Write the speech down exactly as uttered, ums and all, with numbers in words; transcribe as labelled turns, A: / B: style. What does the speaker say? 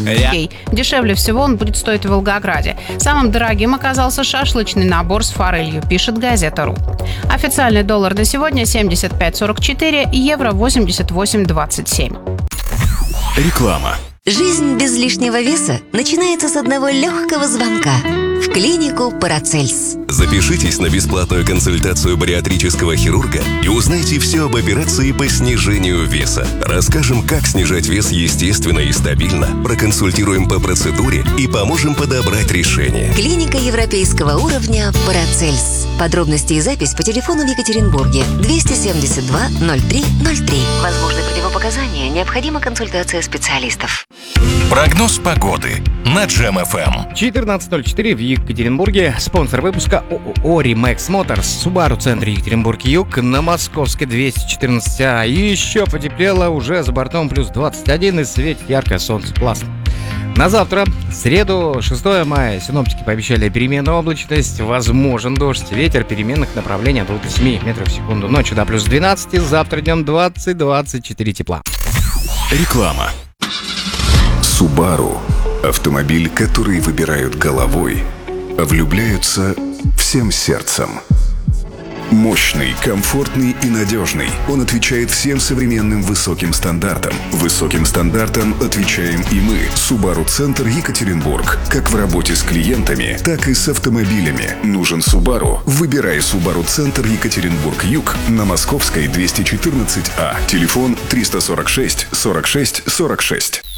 A: Окей. Дешевле всего он будет стоить в Волгограде. Самым дорогим оказался шашлычный набор с форелью, пишет Газета.ру. Официальный доллар на сегодня семьдесят пять сорок четыре, евро восемьдесят восемь двадцать семь.
B: Реклама.
C: Жизнь без лишнего веса начинается с одного легкого звонка в клинику Парацельс.
B: Запишитесь на бесплатную консультацию бариатрического хирурга и узнайте все об операции по снижению веса. Расскажем, как снижать вес естественно и стабильно, проконсультируем по процедуре и поможем подобрать решение.
C: Клиника европейского уровня Парацельс. Подробности и запись по телефону в Екатеринбурге двести семьдесят два ноль три ноль три. Возможны противопоказания, необходима консультация специалистов.
B: Прогноз погоды на Джем эф эм.
D: четырнадцать ноль четыре в Екатеринбурге. Спонсор выпуска ООО «Римэкс Моторс». Subaru центр Екатеринбург-Юг на Московской двести четырнадцать А. Еще потеплело, уже за бортом плюс двадцать один и светит яркое солнце. Классно. На завтра, среду, шестое мая, синоптики пообещали переменную облачность, возможен дождь, ветер переменных направлений от двух до семи метров в секунду. Ночью до плюс двенадцать, завтра днем двадцать двадцать четыре тепла.
B: Реклама.
E: Subaru – автомобиль, который выбирают головой, а влюбляются всем сердцем. Мощный, комфортный и надежный. Он отвечает всем современным высоким стандартам. Высоким стандартам отвечаем и мы. Subaru центр Екатеринбург. Как в работе с клиентами, так и с автомобилями. Нужен Subaru? Выбирай Subaru центр Екатеринбург-Юг на Московской двести четырнадцать А. Телефон триста сорок шесть сорок шесть сорок шесть.